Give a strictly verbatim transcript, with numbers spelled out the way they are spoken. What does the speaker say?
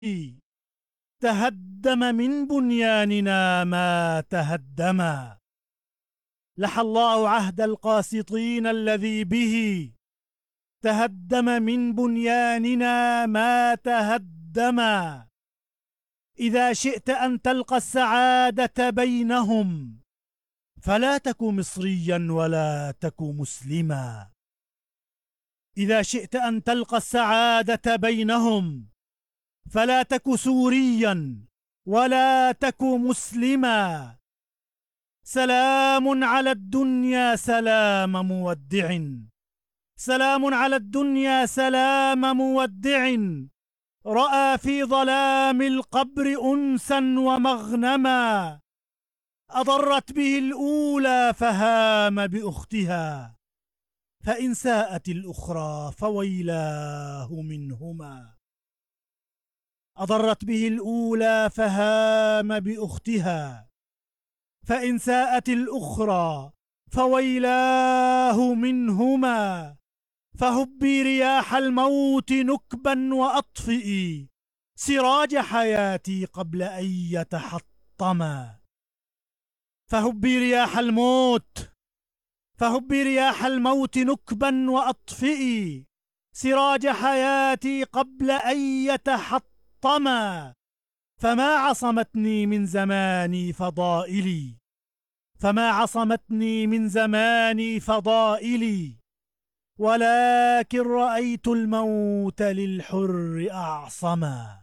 تهدم من بنياننا ما تهدما. لحى الله عهد القاسطين الذي به تهدم من بنياننا ما تهدما. إذا شئت أن تلقى السعادة بينهم فلا تك مصريا ولا تك مسلما. إذا شئت أن تلقى السعادة بينهم فلا تك سوريا ولا تك مسلما. سلام على الدنيا سلام مودع، سلام على الدنيا سلام مودع، رأى في ظلام القبر أنسا ومغنما. أضرت به الأولى فهام بأختها، فإن ساءت الأخرى فويلاه منهما. أضرت به الأولى فهام بأختها، فإن ساءت الأخرى فويلاه منهما. فهبي رياح الموت نكبا وأطفئي سراج حياتي قبل أن يتحطما. فهبي رياح الموت فهبي رياح الموت نكبا وأطفئي سراج حياتي قبل أن يتحطما. فما عصمتني من زماني فضائلي فما عصمتني من زماني فضائلي، ولكن رأيت الموت للحر أعصما.